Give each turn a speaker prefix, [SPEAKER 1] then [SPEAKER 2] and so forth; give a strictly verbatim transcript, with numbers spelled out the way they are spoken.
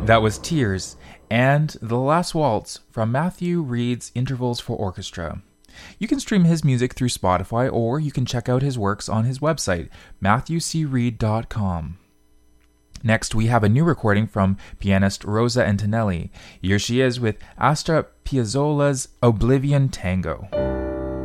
[SPEAKER 1] That was Tears and The Last Waltz from Matthew Reed's Intervals for Orchestra. You can stream his music through Spotify, or you can check out his works on his website, matthew c reed dot com. Next, we have a new recording from pianist Rosa Antonelli. Here she is with Astor Piazzolla's Oblivion Tango.